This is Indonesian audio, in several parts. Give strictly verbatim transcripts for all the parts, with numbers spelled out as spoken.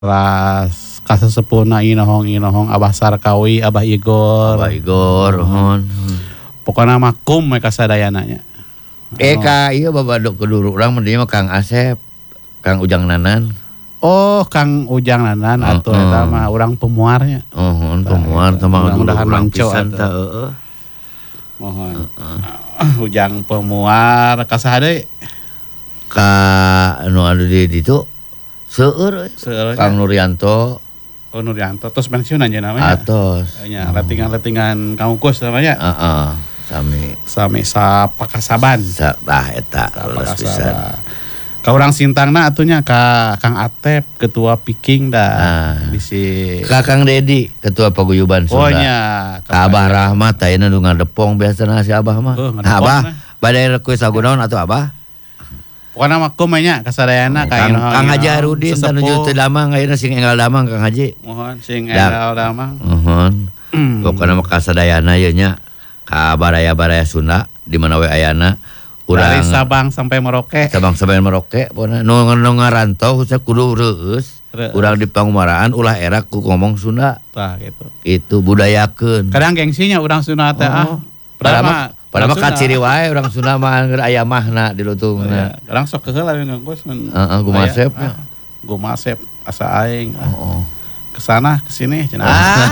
Ras kasesepuna inohong-inohong Abah Sarkawi, Abah Igor. Abah Igor, hon. Pokoknya mah kum we kasadayana nya. Eh ka ieu babadog keduru urang mah dieu mah Kang Asep, Kang Ujang Nanan. Oh, Kang Ujang Nanan Oh, atuh oh. eta mah urang pemuarnya. Oh, hon pemuar teh mah Mudah-mudahan urang manco pisan atuh. teh heeh. Mohon. Ujang pemuar kasaha deui? Ka anu anu di ditu seueur Seueur Kang Nuryanto Oh Nuryanto terus pensiun aja namanya. atos. Ya, letingan-letingan Kang Ukus namanya. Heeh. Sami Sami Sapakasaban. sabah eta lulus pisan. Sapakasaban. Ka urang Sintangna atunya ka Kang Atep ketua Piking dah. Ah. Bisi. Ka Kang Dedi ketua paguyuban Oh Sunda. nya. Ka Abah Rahmat ayeuna nu ngadepong biasana si Abah mah. Oh, ngadepong Nah, Abah nah. bade rek sagunaon atuh Abah? Pokona mah kum nya kasadayana ka Kang, inohong- Kang Haji inohong Harudin sesepuh. tanuju teu damang ayeuna sing enggal damang Kang Haji. Mohon sing Dak. enggal damang. Uhun. Pokona mah kasadayana ieu nya ka baraya-baraya Sunda di mana we ayana Dari urang Sabang sampai Merauke. Sabang sampai Merauke pokona nu nu ngarantau saya kudu reueus. Reueus. Urang di Pangumaraan ulah era ku ngomong Sunda. Tah gitu. Itu budayakeun. Kadang gengsinya urang Sunda teh ah. Oh. Padahal mah padahal mah urang Sunda. kaciri wae urang Sunda mah angger aya mahna di lutungna. Kadang sok keheula we ngangkos. Heeh, gumasep. Gumasep asa aing. ah. Oh. Kesana kesini cenah.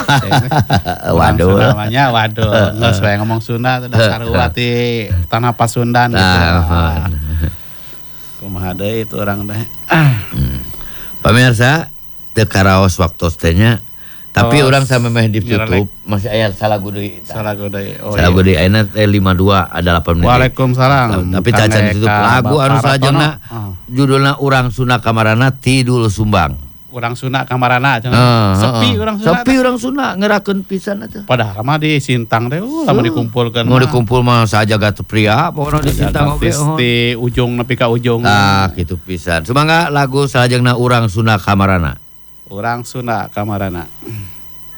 Ah. Urang Waduh. Sunda namanya waduh. Geus we ngomong Sunda teh dasar uati tanah Pasundan gitu. Nah, Ah. Kumaha deui itu urang teh. Hmm. Pemirsa teu karaos waktos teh nya. Tapi Oh, orang sama meh di nyerelek. YouTube masih aya salagu deui. Salah deui. Oh. Salagu iya. deui ayeuna teh lima puluh dua ada delapan menit. Waalaikumsalam. Tapi cacan di YouTube lagu anu salajengna Ah. judulna Urang Sunda Kamarana Tidul Sumbang. Urang Sunda kamarana cenah. Heeh, Sepi heeh. urang Sunda. Sepi urang Sunda ngerakeun pisan atuh. Padahal mah di Sintang teh uh, lama dikumpulkan. Mau dikumpul mah sajagat pria pokona di Sintang oge. oh. Di ujung nepi ka ujung. Ah, kitu pisan. Sumangga lagu salajengna Urang Sunda Kamarana. Urang Sunda kamarana.